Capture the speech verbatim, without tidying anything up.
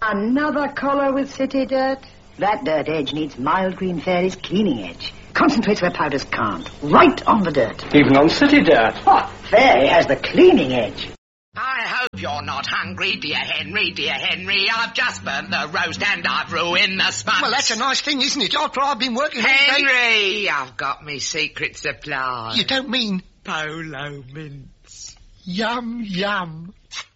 Another colour with city dirt? That dirt edge needs Mild Green Fairy's cleaning edge. Concentrates where powders can't. Right on the dirt. Even on city dirt. Oh, Fairy has the cleaning edge. I hope you're not hungry, dear Henry, dear Henry. I've just burnt the roast and I've ruined the sponge. Well, that's a nice thing, isn't it? After I've been working... Henry, I've got me secret supply. You don't mean... Polo mints. Yum, yum.